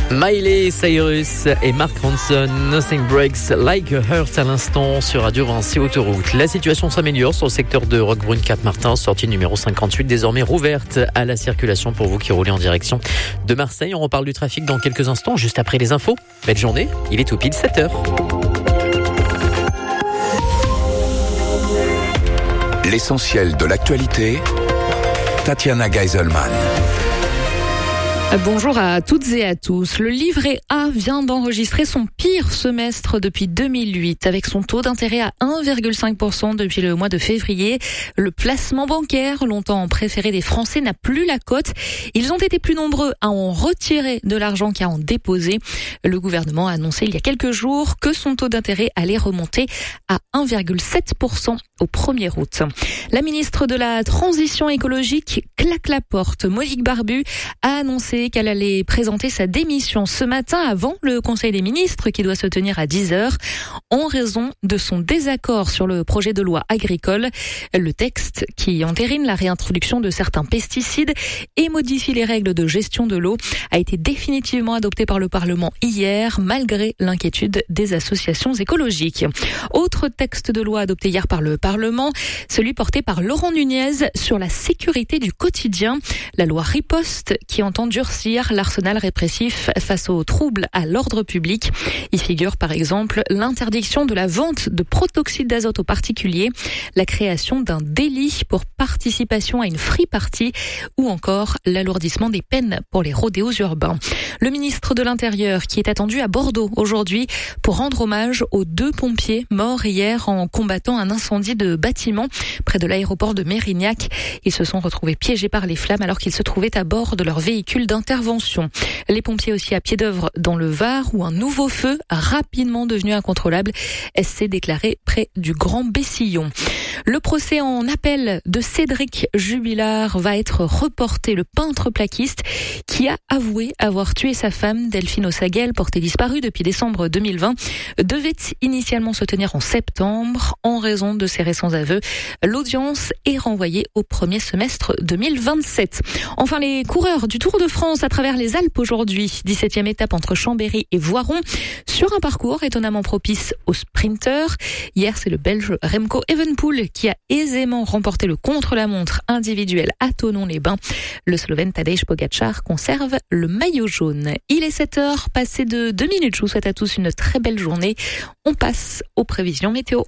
Miley Cyrus et Mark Ronson, Nothing Breaks Like a Heart à l'instant sur Radio Vinci Autoroute. La situation s'améliore sur le secteur de Roquebrune-Cap-Martin, sortie numéro 58, désormais rouverte à la circulation pour vous qui roulez en direction de Marseille. On reparle du trafic dans quelques instants, juste après les infos. Belle journée, il est tout pile 7h. L'essentiel de l'actualité, Tatiana Geiselman. Bonjour à toutes et à tous. Le livret A vient d'enregistrer son pire semestre depuis 2008 avec son taux d'intérêt à 1,5% depuis le mois de février. Le placement bancaire, longtemps préféré des Français, n'a plus la cote. Ils ont été plus nombreux à en retirer de l'argent qu'à en déposer. Le gouvernement a annoncé il y a quelques jours que son taux d'intérêt allait remonter à 1,7% au 1er août. La ministre de la Transition écologique claque la porte. Monique Barbu a annoncé qu'elle allait présenter sa démission ce matin avant le Conseil des ministres qui doit se tenir à 10h en raison de son désaccord sur le projet de loi agricole. Le texte qui entérine la réintroduction de certains pesticides et modifie les règles de gestion de l'eau a été définitivement adopté par le Parlement hier malgré l'inquiétude des associations écologiques. Autre texte de loi adopté hier par le Parlement, celui porté par Laurent Nunez sur la sécurité du quotidien. La loi Riposte qui entend durcir l'arsenal répressif face aux troubles à l'ordre public. Il figure par exemple l'interdiction de la vente de protoxyde d'azote aux particuliers, la création d'un délit pour participation à une free party ou encore l'alourdissement des peines pour les rodéos urbains. Le ministre de l'Intérieur qui est attendu à Bordeaux aujourd'hui pour rendre hommage aux 2 pompiers morts hier en combattant un incendie de bâtiment près de l'aéroport de Mérignac. Ils se sont retrouvés piégés par les flammes alors qu'ils se trouvaient à bord de leur véhicule d'intervention. Les pompiers aussi à pied d'œuvre dans le Var où un nouveau feu rapidement devenu incontrôlable s'est déclaré près du Grand Bessillon. Le procès en appel de Cédric Jubilard va être reporté. Le peintre plaquiste qui a avoué avoir tué sa femme Delphine Ossaguel, portée disparue depuis décembre 2020, devait initialement se tenir en septembre. En raison de ses récents aveux, l'audience est renvoyée au premier semestre 2027. Enfin, les coureurs du Tour de France à travers les Alpes aujourd'hui. 17e étape entre Chambéry et Voiron sur un parcours étonnamment propice aux sprinteurs. Hier, c'est le Belge Remco Evenepoel qui a aisément remporté le contre-la-montre individuel à Thonon-les-Bains. Le Slovène Tadej Pogačar conserve le maillot jaune. Il est 7h, passé de 2 minutes. Je vous souhaite à tous une très belle journée. On passe aux prévisions météo.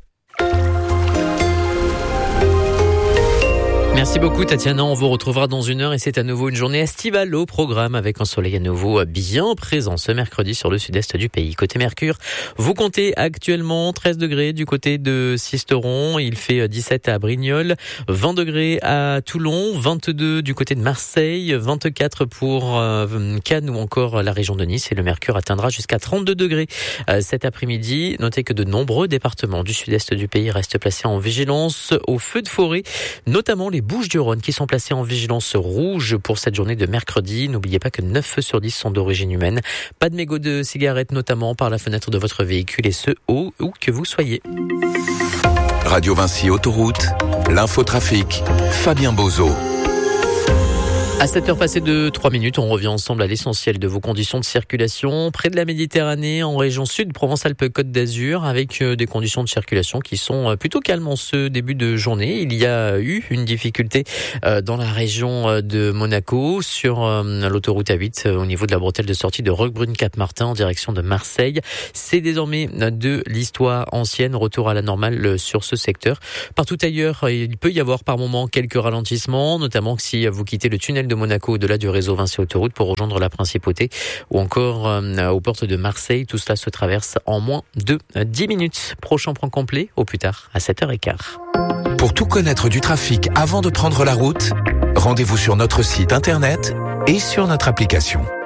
Merci beaucoup Tatiana, on vous retrouvera dans 1 heure et c'est à nouveau une journée estivale au programme avec un soleil à nouveau bien présent ce mercredi sur le sud-est du pays. Côté Mercure, vous comptez actuellement 13 degrés du côté de Sisteron, il fait 17 à Brignoles, 20 degrés à Toulon, 22 du côté de Marseille, 24 pour Cannes ou encore la région de Nice et le Mercure atteindra jusqu'à 32 degrés cet après-midi. Notez que de nombreux départements du sud-est du pays restent placés en vigilance au feu de forêt, notamment les Bouches-du-Rhône qui sont placés en vigilance rouge pour cette journée de mercredi. N'oubliez pas que 9 feux sur 10 sont d'origine humaine. Pas de mégots de cigarettes notamment par la fenêtre de votre véhicule et ce, où que vous soyez. Radio Vinci Autoroute, l'infotrafic, Fabien Bozo. À 7h passées de 3 minutes, on revient ensemble à l'essentiel de vos conditions de circulation près de la Méditerranée, en région sud, Provence-Alpes-Côte d'Azur, avec des conditions de circulation qui sont plutôt calmes en ce début de journée. Il y a eu une difficulté dans la région de Monaco, sur l'autoroute A8, au niveau de la bretelle de sortie de Roquebrune-Cap-Martin en direction de Marseille. C'est désormais de l'histoire ancienne, retour à la normale sur ce secteur. Partout ailleurs, il peut y avoir par moment quelques ralentissements, notamment si vous quittez le tunnel de Monaco au-delà du réseau Vinci Autoroute pour rejoindre la Principauté ou encore aux portes de Marseille. Tout cela se traverse en moins de 10 minutes. Prochain point complet au plus tard à 7h15. Pour tout connaître du trafic avant de prendre la route, rendez-vous sur notre site internet et sur notre application.